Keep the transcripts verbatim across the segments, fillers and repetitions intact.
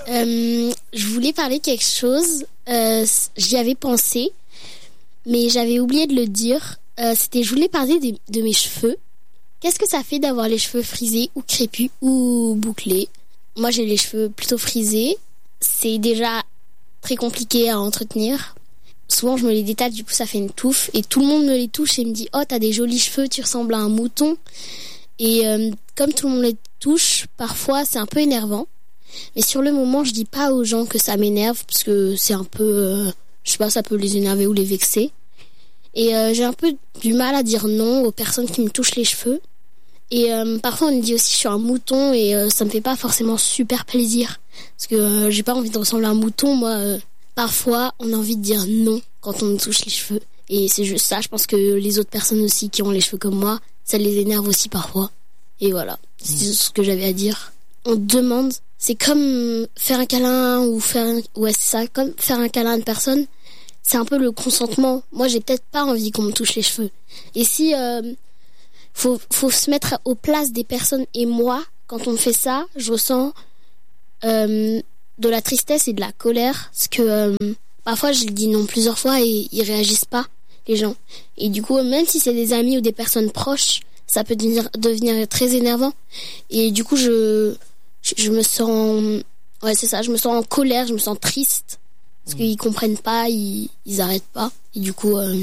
Euh, je voulais parler quelque chose. Euh, j'y avais pensé, mais j'avais oublié de le dire. Euh, c'était, je voulais parler de, de mes cheveux. Qu'est-ce que ça fait d'avoir les cheveux frisés ou crépus ou bouclés? Moi, j'ai les cheveux plutôt frisés. C'est déjà très compliqué à entretenir. Souvent, je me les détache, du coup, ça fait une touffe. Et tout le monde me les touche et me dit « Oh, t'as des jolis cheveux, tu ressembles à un mouton. » Et euh, comme tout le monde les touche, parfois, c'est un peu énervant. Mais sur le moment, je dis pas aux gens que ça m'énerve, parce que c'est un peu... Euh, je sais pas, ça peut les énerver ou les vexer. Et euh, j'ai un peu du mal à dire non aux personnes qui me touchent les cheveux. Et euh, parfois, on me dit aussi que je suis un mouton, et euh, ça me fait pas forcément super plaisir. Parce que euh, j'ai pas envie de ressembler à un mouton, moi... Euh, Parfois, on a envie de dire non quand on nous touche les cheveux. Et c'est juste ça, je pense que les autres personnes aussi qui ont les cheveux comme moi, ça les énerve aussi parfois. Et voilà, c'est mmh. ce que j'avais à dire. On demande, c'est comme faire un câlin ou faire... Un... Ouais, c'est ça, comme faire un câlin à une personne. C'est un peu le consentement. Moi, j'ai peut-être pas envie qu'on me touche les cheveux. Et si... Euh, faut, faut se mettre aux places des personnes. Et moi, quand on me fait ça, je ressens... Euh, de la tristesse et de la colère, parce que euh, parfois je dis non plusieurs fois et ils réagissent pas, les gens. Et du coup, même si c'est des amis ou des personnes proches, ça peut devenir, devenir très énervant. Et du coup, je, je, je me sens, ouais, c'est ça, je me sens en colère, je me sens triste, parce mmh. qu'ils comprennent pas, ils, ils arrêtent pas. Et du coup, euh,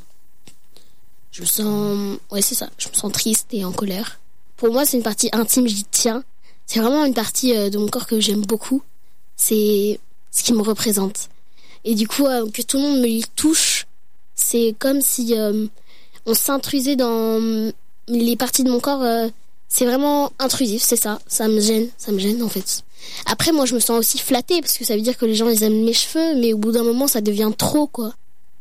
je me sens, ouais, c'est ça, je me sens triste et en colère. Pour moi, c'est une partie intime, je dis tiens, c'est vraiment une partie euh, de mon corps que j'aime beaucoup. C'est ce qui me représente. Et du coup, euh, que tout le monde me les touche, c'est comme si euh, on s'intrusait dans les parties de mon corps. Euh, c'est vraiment intrusif, c'est ça. Ça me gêne, ça me gêne en fait. Après, moi, je me sens aussi flattée parce que ça veut dire que les gens ils aiment mes cheveux, mais au bout d'un moment, ça devient trop, quoi.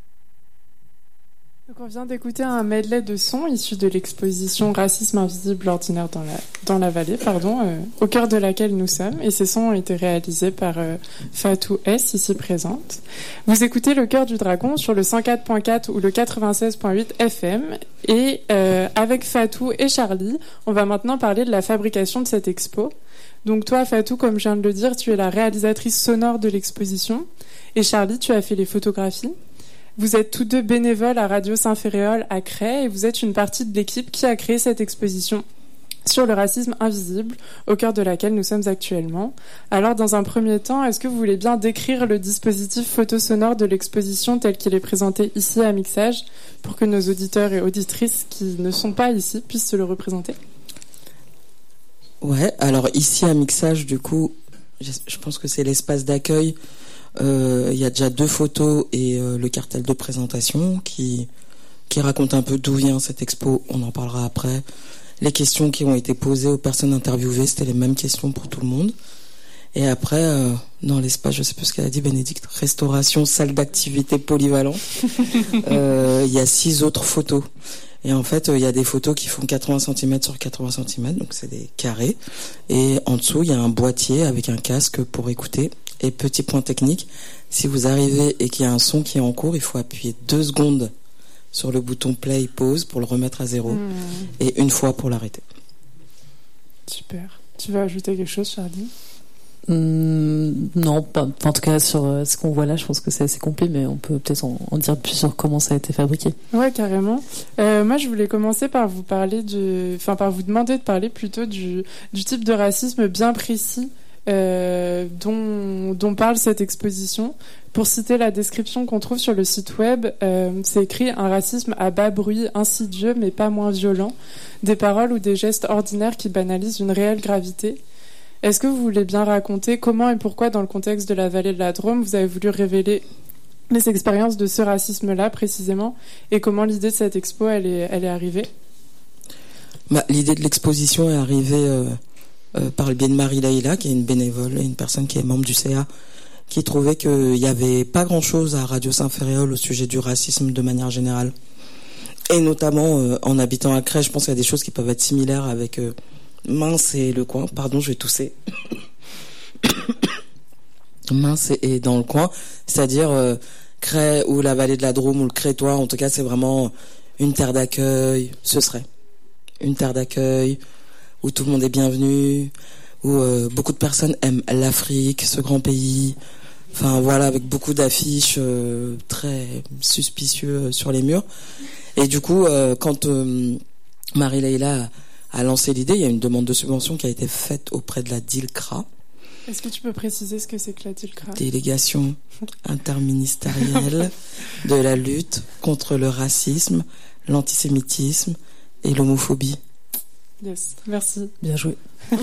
Donc on vient d'écouter un medley de sons issus de l'exposition Racisme invisible ordinaire dans la, dans la vallée, pardon, euh, au cœur de laquelle nous sommes. Et ces sons ont été réalisés par euh, Fatou S, ici présente. Vous écoutez Le Cœur du Dragon sur le cent quatre point quatre ou le quatre-vingt-seize point huit F M. Et euh, avec Fatou et Charlie, on va maintenant parler de la fabrication de cette expo. Donc toi, Fatou, comme je viens de le dire, tu es la réalisatrice sonore de l'exposition. Et Charlie, tu as fait les photographies. Vous êtes tous deux bénévoles à Radio Saint-Ferréol à Crest et vous êtes une partie de l'équipe qui a créé cette exposition sur le racisme invisible, au cœur de laquelle nous sommes actuellement. Alors, dans un premier temps, est-ce que vous voulez bien décrire le dispositif photo-sonore de l'exposition tel qu'il est présenté ici à Mixage, pour que nos auditeurs et auditrices qui ne sont pas ici puissent se le représenter? Ouais, alors ici à Mixage, du coup, je pense que c'est l'espace d'accueil. Euh, il y a déjà deux photos et euh, le cartel de présentation qui qui raconte un peu d'où vient cette expo. On en parlera après. Les questions qui ont été posées aux personnes interviewées, c'était les mêmes questions pour tout le monde. Et après, euh, dans l'espace, je sais plus ce qu'elle a dit, Bénédicte, restauration, salle d'activité polyvalent. euh, il y a six autres photos. Et en fait, il y a des photos qui font quatre-vingts centimètres sur quatre-vingts centimètres, donc c'est des carrés. Et en dessous, il y a un boîtier avec un casque pour écouter. Et petit point technique, si vous arrivez et qu'il y a un son qui est en cours, il faut appuyer deux secondes sur le bouton play, pause pour le remettre à zéro. Mmh. Et une fois pour l'arrêter. Super. Tu veux ajouter quelque chose, Charlie? Mmh, non, pas. En tout cas, sur euh, ce qu'on voit là, je pense que c'est assez complet, mais on peut peut-être en, en dire plus sur comment ça a été fabriqué. Ouais, carrément. Euh, moi, je voulais commencer par vous parler du, enfin, par vous demander de parler plutôt du, du type de racisme bien précis Euh, dont, dont parle cette exposition. Pour citer la description qu'on trouve sur le site web, euh, c'est écrit un racisme à bas bruit, insidieux mais pas moins violent, des paroles ou des gestes ordinaires qui banalisent une réelle gravité. Est-ce que vous voulez bien raconter comment et pourquoi, dans le contexte de la vallée de la Drôme, vous avez voulu révéler les expériences de ce racisme-là précisément, et comment l'idée de cette expo elle est, elle est arrivée? Bah, l'idée de l'exposition est arrivée euh... Euh, par le biais de Marie Laïla, qui est une bénévole, une personne qui est membre du C A, qui trouvait qu'il n'y avait pas grand-chose à Radio Saint-Ferréol au sujet du racisme de manière générale. Et notamment, euh, en habitant à Crest, je pense qu'il y a des choses qui peuvent être similaires avec euh, Mince et le coin. Pardon, je vais tousser. Mince et, et dans le coin, c'est-à-dire euh, Crest ou la vallée de la Drôme ou le Crétois, en tout cas, c'est vraiment une terre d'accueil. Ce serait une terre d'accueil où tout le monde est bienvenu, où euh, beaucoup de personnes aiment l'Afrique, ce grand pays. Enfin voilà, avec beaucoup d'affiches euh, très suspicieux sur les murs. Et du coup, euh, quand euh, Marie-Leila a, a lancé l'idée, il y a une demande de subvention qui a été faite auprès de la DILCRA. Est-ce que tu peux préciser ce que c'est que la DILCRA ? Délégation interministérielle de la lutte contre le racisme, l'antisémitisme et l'homophobie. Yes, merci. Bien joué.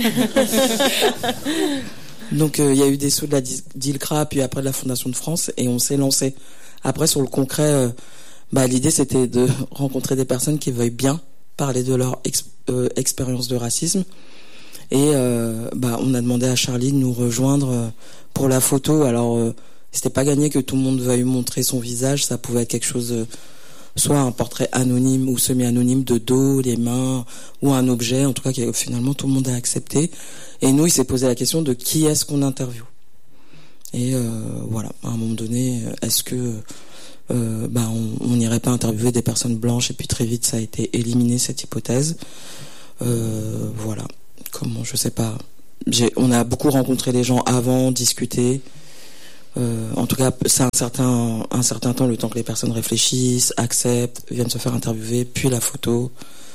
Donc il euh, y a eu des sous de la DILCRA, puis après de la Fondation de France, et on s'est lancé. Après, sur le concret, euh, bah, l'idée c'était de rencontrer des personnes qui veuillent bien parler de leur ex- euh, expérience de racisme. Et euh, bah, on a demandé à Charlie de nous rejoindre euh, pour la photo. Alors, euh, c'était pas gagné que tout le monde veuille montrer son visage. Ça pouvait être quelque chose, euh, soit un portrait anonyme ou semi-anonyme de dos, les mains, ou un objet. En tout cas, que, finalement, tout le monde a accepté. Et nous, il s'est posé la question de qui est-ce qu'on interviewe. Et euh, voilà, à un moment donné, est-ce que euh, bah, on n'irait pas interviewer des personnes blanches? Et puis très vite, ça a été éliminé, cette hypothèse. Euh, voilà. Comment, je sais pas. J'ai, on a beaucoup rencontré les gens avant, discuté. Euh, en tout cas, c'est un certain, un certain temps, le temps que les personnes réfléchissent, acceptent, viennent se faire interviewer, puis la photo.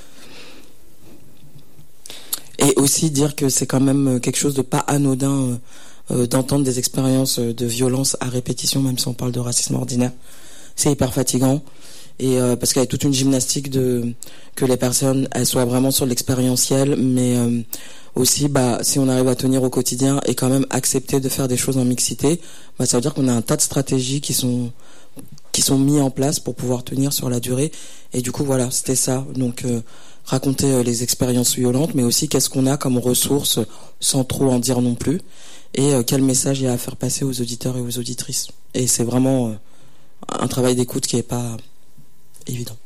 Et aussi dire que c'est quand même quelque chose de pas anodin euh, d'entendre des expériences de violence à répétition, même si on parle de racisme ordinaire. C'est hyper fatigant. Et euh, parce qu'il y a toute une gymnastique de que les personnes elles soient vraiment sur l'expérientiel, mais euh, aussi bah si on arrive à tenir au quotidien et quand même accepter de faire des choses en mixité, bah ça veut dire qu'on a un tas de stratégies qui sont qui sont mis en place pour pouvoir tenir sur la durée. Et du coup voilà, c'était ça. Donc euh, raconter euh, les expériences violentes, mais aussi qu'est-ce qu'on a comme ressources sans trop en dire non plus, et euh, quel message il y a à faire passer aux auditeurs et aux auditrices. Et c'est vraiment euh, un travail d'écoute qui est pas évident.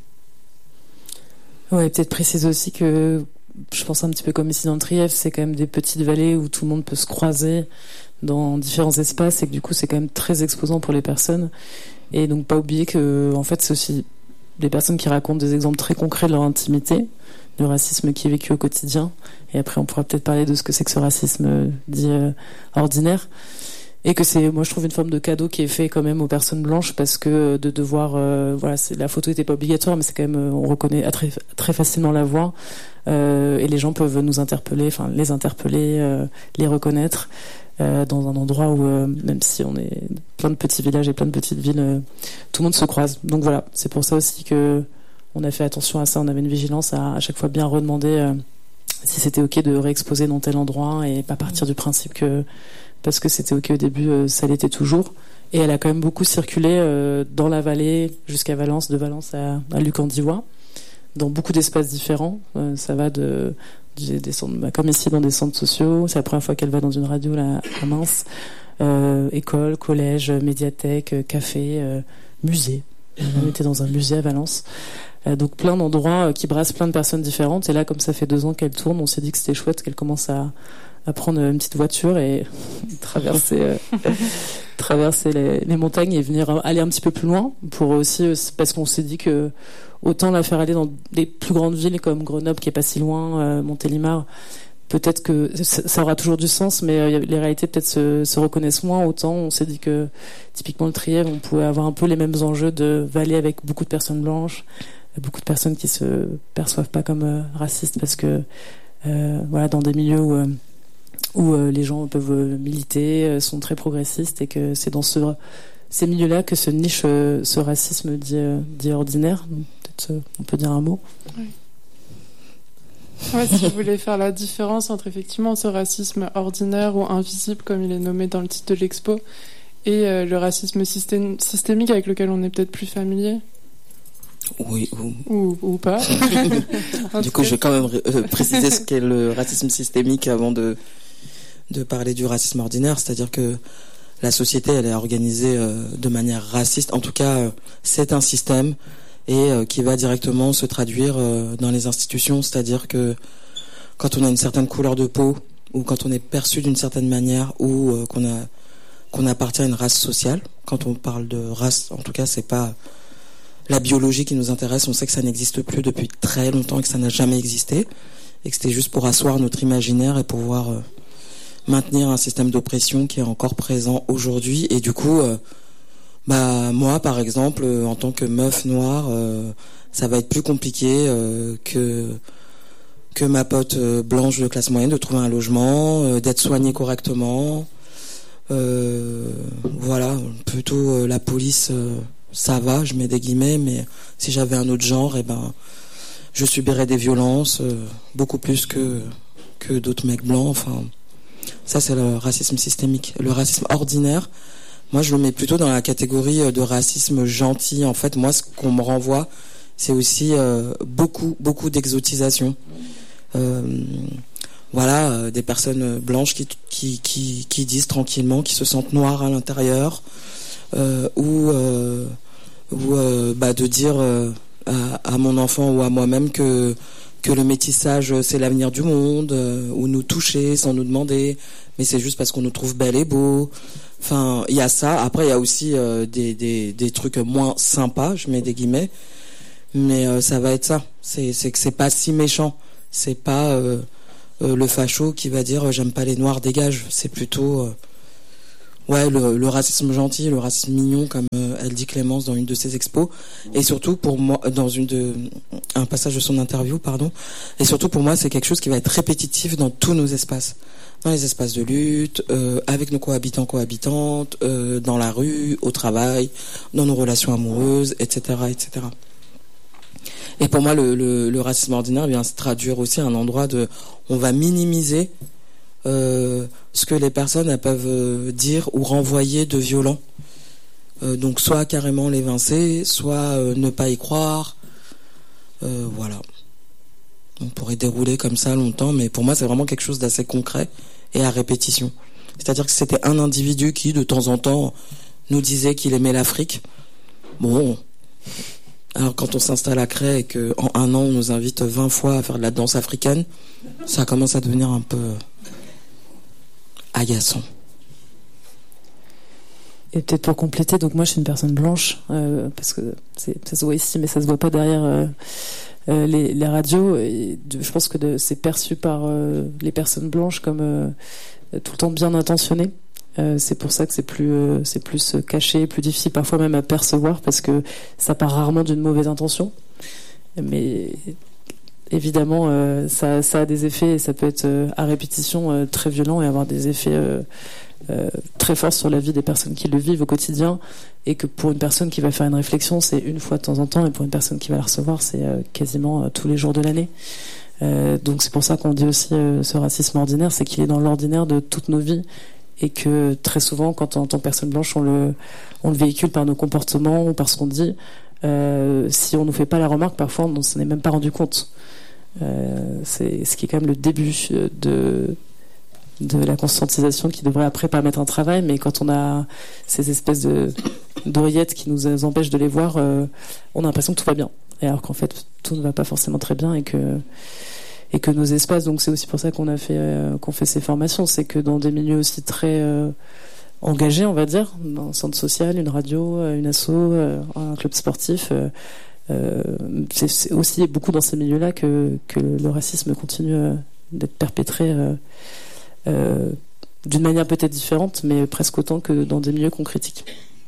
Ouais, peut-être préciser aussi que je pense un petit peu comme ici dans le Trièvre, c'est quand même des petites vallées où tout le monde peut se croiser dans différents espaces et que du coup c'est quand même très exposant pour les personnes. Et donc pas oublier que en fait c'est aussi des personnes qui racontent des exemples très concrets de leur intimité, du racisme qui est vécu au quotidien. Et après on pourra peut-être parler de ce que c'est que ce racisme dit euh, ordinaire. Et que c'est, moi je trouve une forme de cadeau qui est fait quand même aux personnes blanches, parce que de devoir, euh, voilà, c'est, la photo était pas obligatoire, mais c'est quand même, on reconnaît très, très facilement la voix, euh, et les gens peuvent nous interpeller, enfin les interpeller, euh, les reconnaître, euh, dans un endroit où, euh, même si on est plein de petits villages et plein de petites villes, euh, tout le monde se croise. Donc voilà, c'est pour ça aussi que on a fait attention à ça, on avait une vigilance à à chaque fois bien redemander euh, si c'était ok de réexposer dans tel endroit et pas partir du principe que parce que c'était ok au début, euh, ça l'était toujours. Et elle a quand même beaucoup circulé euh, dans la vallée jusqu'à Valence, de Valence à, à Luc-en-Divois, dans beaucoup d'espaces différents. Euh, ça va de, des, des centres, bah, comme ici dans des centres sociaux. C'est la première fois qu'elle va dans une radio là, à Mince. Euh, école, collège, médiathèque, café, euh, musée. Elle était dans un musée à Valence. Euh, donc plein d'endroits euh, qui brassent plein de personnes différentes. Et là, comme ça fait deux ans qu'elle tourne, on s'est dit que c'était chouette qu'elle commence à à prendre une petite voiture et traverser euh, traverser les, les montagnes et venir aller un petit peu plus loin, pour aussi, parce qu'on s'est dit que autant la faire aller dans des plus grandes villes comme Grenoble qui est pas si loin, euh, Montélimar, peut-être que ça, ça aura toujours du sens, mais euh, les réalités peut-être se, se reconnaissent moins. Autant on s'est dit que typiquement le Trièvre, on pouvait avoir un peu les mêmes enjeux de vallée avec beaucoup de personnes blanches, beaucoup de personnes qui se perçoivent pas comme euh, racistes, parce que euh, voilà, dans des milieux où euh, où euh, les gens peuvent euh, militer, euh, sont très progressistes, et que c'est dans ce, ces milieux-là que se niche euh, ce racisme dit, euh, dit ordinaire. Donc, peut-être euh, on peut dire un mot. Oui. Ouais, si vous voulez faire la différence entre effectivement ce racisme ordinaire ou invisible, comme il est nommé dans le titre de l'expo, et euh, le racisme systém- systémique avec lequel on est peut-être plus familier. Oui, ou, ou, ou pas. Du coup, je vais quand même euh, préciser ce qu'est le racisme systémique avant de de parler du racisme ordinaire, c'est-à-dire que la société, elle est organisée euh, de manière raciste. En tout cas, euh, c'est un système et euh, qui va directement se traduire euh, dans les institutions, c'est-à-dire que quand on a une certaine couleur de peau, ou quand on est perçu d'une certaine manière, ou euh, qu'on a qu'on appartient à une race sociale. Quand on parle de race, en tout cas, c'est pas la biologie qui nous intéresse. On sait que ça n'existe plus depuis très longtemps et que ça n'a jamais existé, et que c'était juste pour asseoir notre imaginaire et pouvoir euh, maintenir un système d'oppression qui est encore présent aujourd'hui. Et du coup, euh, bah moi, par exemple, euh, en tant que meuf noire, euh, ça va être plus compliqué euh, que que ma pote euh, blanche de classe moyenne de trouver un logement, euh, d'être soignée correctement. Euh, voilà, plutôt euh, la police, euh, ça va, je mets des guillemets, mais si j'avais un autre genre, eh ben, je subirais des violences euh, beaucoup plus que que d'autres mecs blancs. Enfin, ça c'est le racisme systémique. Le racisme ordinaire, moi je le mets plutôt dans la catégorie de racisme gentil. En fait, moi ce qu'on me renvoie, c'est aussi euh, beaucoup beaucoup d'exotisation. Euh, voilà, euh, des personnes blanches qui, qui qui qui disent tranquillement qu'ils se sentent noirs à l'intérieur, euh, ou euh, ou euh, bah de dire euh, à, à mon enfant ou à moi-même que que le métissage c'est l'avenir du monde, euh, ou nous toucher sans nous demander, mais c'est juste parce qu'on nous trouve belles et beaux. Enfin, il y a ça. Après, il y a aussi euh, des des des trucs moins sympas, je mets des guillemets, mais euh, ça va être ça. C'est c'est que c'est pas si méchant. C'est pas euh, euh, le facho qui va dire euh, j'aime pas les noirs, dégage. C'est plutôt euh, ouais le, le racisme gentil, le racisme mignon, comme euh, elle dit Clémence dans une de ses expos, et surtout pour moi dans une de un passage de son interview, pardon. Et surtout pour moi, c'est quelque chose qui va être répétitif dans tous nos espaces, dans les espaces de lutte, euh, avec nos cohabitants cohabitantes, euh, dans la rue, au travail, dans nos relations amoureuses, et cetera, et cetera. Et pour moi, le, le, le racisme ordinaire vient se traduire aussi à un endroit de, on va minimiser euh, ce que les personnes elles peuvent euh, dire ou renvoyer de violent. Euh, donc soit carrément l'évincer, soit euh, ne pas y croire. Euh, voilà. On pourrait dérouler comme ça longtemps, mais pour moi, c'est vraiment quelque chose d'assez concret et à répétition. C'est-à-dire que c'était un individu qui, de temps en temps, nous disait qu'il aimait l'Afrique. Bon. Alors quand on s'installe à Cray et qu'en un an on nous invite vingt fois à faire de la danse africaine, ça commence à devenir un peu agaçant. Et peut-être pour compléter, donc moi je suis une personne blanche, euh, parce que c'est, ça se voit ici mais ça se voit pas derrière euh, euh, les, les radios. Et de, je pense que de, c'est perçu par euh, les personnes blanches comme euh, tout le temps bien intentionné. Euh, c'est pour ça que c'est plus euh, c'est plus caché, plus difficile parfois même à percevoir, parce que ça part rarement d'une mauvaise intention. Mais évidemment, euh, ça, ça a des effets, et ça peut être euh, à répétition euh, très violent et avoir des effets euh, euh, très forts sur la vie des personnes qui le vivent au quotidien. Et que pour une personne qui va faire une réflexion, c'est une fois de temps en temps, et pour une personne qui va la recevoir, c'est euh, quasiment euh, tous les jours de l'année. Euh, donc c'est pour ça qu'on dit aussi euh, ce racisme ordinaire, c'est qu'il est dans l'ordinaire de toutes nos vies. Et que très souvent, quand en tant que personne blanche, on le, on le véhicule par nos comportements ou par ce qu'on dit. Euh, si on nous fait pas la remarque, parfois on ne s'en est même pas rendu compte. Euh, c'est ce qui est quand même le début de de la conscientisation, qui devrait après permettre un travail. Mais quand on a ces espèces de d'oreillettes qui nous empêchent de les voir, euh, on a l'impression que tout va bien. Et alors qu'en fait, tout ne va pas forcément très bien, et que et que nos espaces, donc c'est aussi pour ça qu'on a fait euh, qu'on fait ces formations, c'est que dans des milieux aussi très euh, engagés, on va dire, dans un centre social, une radio, une asso, euh, un club sportif, euh, euh, c'est, c'est aussi beaucoup dans ces milieux-là que que le racisme continue euh, d'être perpétré euh, euh, d'une manière peut-être différente, mais presque autant que dans des milieux qu'on critique.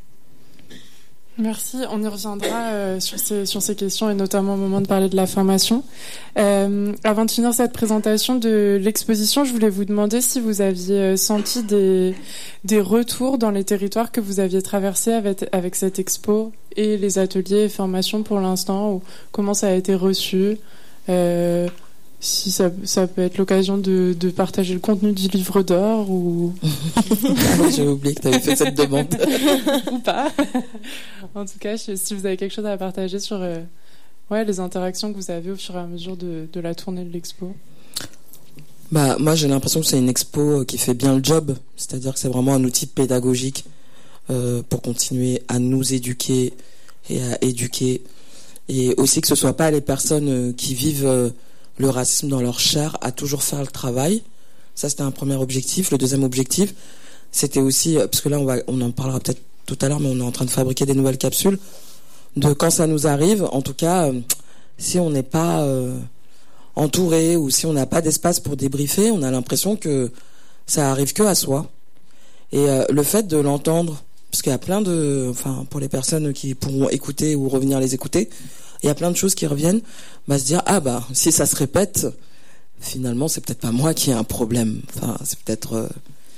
Merci, on y reviendra euh, sur ces sur ces questions, et notamment au moment de parler de la formation. Euh, avant de finir cette présentation de l'exposition, je voulais vous demander si vous aviez senti des des retours dans les territoires que vous aviez traversés avec avec cette expo et les ateliers et formations pour l'instant, ou comment ça a été reçu. Euh, si ça, ça peut être l'occasion de, de partager le contenu du livre d'or, ou... Ah oui, j'ai oublié que tu avais fait cette demande. Ou pas. En tout cas, si vous avez quelque chose à partager sur euh, ouais, les interactions que vous avez au fur et à mesure de, de la tournée de l'expo. Bah, moi, j'ai l'impression que c'est une expo qui fait bien le job. C'est-à-dire que c'est vraiment un outil pédagogique euh, pour continuer à nous éduquer et à éduquer. Et aussi que ce soit pas les personnes qui vivent... Euh, le racisme dans leur chair, à toujours faire le travail. Ça, c'était un premier objectif. Le deuxième objectif, c'était aussi, parce que là, on va, on en parlera peut-être tout à l'heure, mais on est en train de fabriquer des nouvelles capsules, de quand ça nous arrive, en tout cas, euh, si on n'est pas euh, entouré, ou si on n'a pas d'espace pour débriefer, on a l'impression que ça arrive que à soi. Et euh, le fait de l'entendre, parce qu'il y a plein de, enfin, pour les personnes qui pourront écouter ou revenir les écouter, il y a plein de choses qui reviennent, bah se dire ah bah si ça se répète, finalement c'est peut-être pas moi qui ai un problème. Enfin, c'est peut-être euh,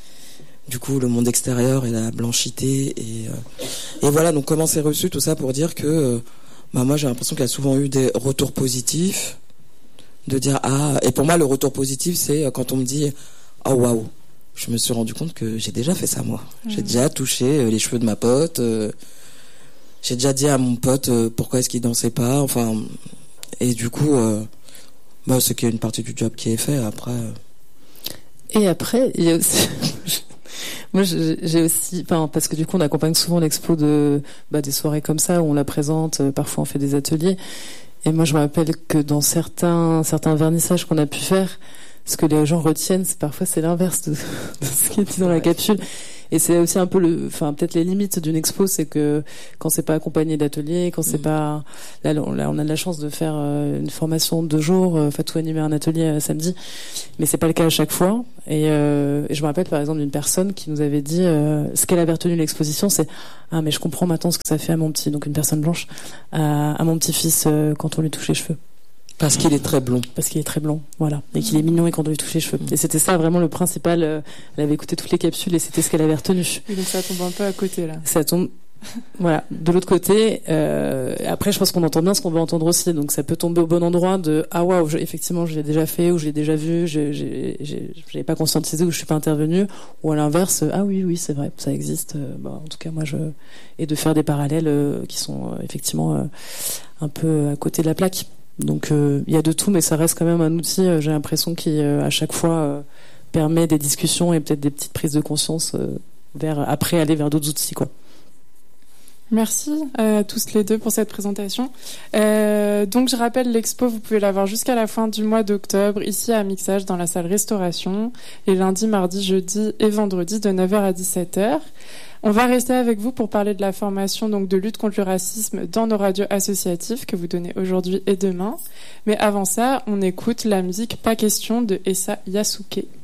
du coup le monde extérieur et la blanchité et euh, et voilà. Donc comment c'est reçu tout ça pour dire que euh, bah moi j'ai l'impression qu'il y a souvent eu des retours positifs, de dire ah, et pour moi le retour positif c'est quand on me dit oh waouh, je me suis rendu compte que j'ai déjà fait ça moi. Mmh. J'ai déjà touché les cheveux de ma pote. Euh, j'ai déjà dit à mon pote euh, pourquoi est-ce qu'il dansait pas. Enfin, et du coup, euh, bah c'est qu'il y a une partie du job qui est fait. Après. Euh... Et après, il y a aussi. Moi, j'ai aussi, enfin, parce que du coup, on accompagne souvent l'expo de, bah, des soirées comme ça où on la présente. Euh, parfois, on fait des ateliers. Et moi, je me rappelle que dans certains certains vernissages qu'on a pu faire, ce que les gens retiennent, c'est parfois c'est l'inverse de, de ce qui est dit dans la capsule. Et c'est aussi un peu le, enfin peut-être les limites d'une expo, c'est que quand c'est pas accompagné d'atelier, quand c'est mmh. pas, là, là on a de la chance de faire euh, une formation de deux jours, euh, Fatou animer un atelier euh, samedi, mais c'est pas le cas à chaque fois. Et, euh, et je me rappelle par exemple d'une personne qui nous avait dit, euh, ce qu'elle avait retenu de l'exposition, c'est ah mais je comprends maintenant ce que ça fait à mon petit, donc une personne blanche, à, à mon petit-fils euh, quand on lui touche les cheveux. Parce qu'il est très blond. Parce qu'il est très blond, voilà. Et qu'il est mignon et qu'on doit lui toucher les cheveux. Et c'était ça vraiment le principal. Euh, elle avait écouté toutes les capsules et c'était ce qu'elle avait retenu. Et donc ça tombe un peu à côté là. Ça tombe, voilà. De l'autre côté, euh, après je pense qu'on entend bien ce qu'on veut entendre aussi. Donc ça peut tomber au bon endroit de ah waouh, effectivement je l'ai déjà fait ou je l'ai déjà vu, je j'ai, j'ai, je l'ai pas conscientisé ou je suis pas intervenue. Ou à l'inverse, ah oui oui c'est vrai, ça existe. Euh, bah, en tout cas moi je et de faire des parallèles euh, qui sont euh, effectivement euh, un peu à côté de la plaque. Donc il euh, y a de tout, mais ça reste quand même un outil, euh, j'ai l'impression, qui euh, à chaque fois euh, permet des discussions et peut-être des petites prises de conscience euh, vers après aller vers d'autres outils, quoi. Merci à tous les deux pour cette présentation. Euh, donc je rappelle, l'expo, vous pouvez la voir jusqu'à la fin du mois d'octobre, ici à Mixage, dans la salle Restauration, les lundis, mardis, jeudis et vendredis de neuf heures à dix-sept heures. On va rester avec vous pour parler de la formation donc de lutte contre le racisme dans nos radios associatives que vous donnez aujourd'hui et demain. Mais avant ça, on écoute la musique Pas question de Essa Yasuke.